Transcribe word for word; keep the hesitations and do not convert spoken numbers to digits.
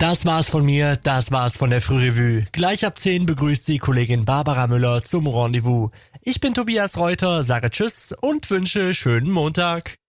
Das war's von mir, das war's von der Frührevue. Gleich ab zehn begrüßt Sie Kollegin Barbara Müller zum Rendezvous. Ich bin Tobias Reuter, sage Tschüss und wünsche schönen Montag.